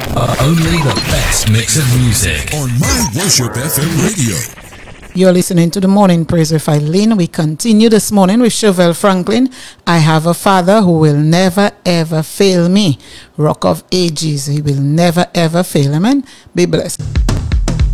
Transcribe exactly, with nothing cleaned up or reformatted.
Only the best mix of music on My Worship F M Radio. You're listening to the Morning Praise with Eileen. We continue this morning with Chevelle Franklin. I have a Father who will never ever fail me. Rock of Ages. He will never ever fail. Amen. Be blessed.